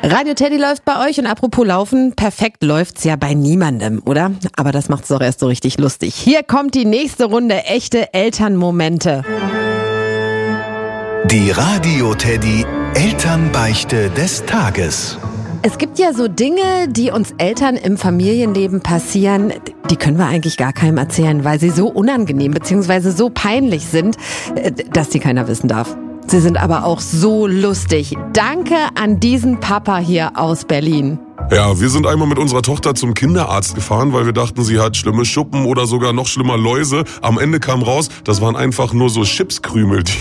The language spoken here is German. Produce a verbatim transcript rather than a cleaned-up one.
Radio Teddy läuft bei euch und apropos Laufen, perfekt läuft's ja bei niemandem, oder? Aber das macht's doch erst so richtig lustig. Hier kommt die nächste Runde echte Elternmomente. Die Radio Teddy Elternbeichte des Tages. Es gibt ja so Dinge, die uns Eltern im Familienleben passieren, die können wir eigentlich gar keinem erzählen, weil sie so unangenehm bzw. so peinlich sind, dass die keiner wissen darf. Sie sind aber auch so lustig. Danke an diesen Papa hier aus Berlin. Ja, wir sind einmal mit unserer Tochter zum Kinderarzt gefahren, weil wir dachten, sie hat schlimme Schuppen oder sogar noch schlimmer Läuse. Am Ende kam raus, das waren einfach nur so Chipskrümel, die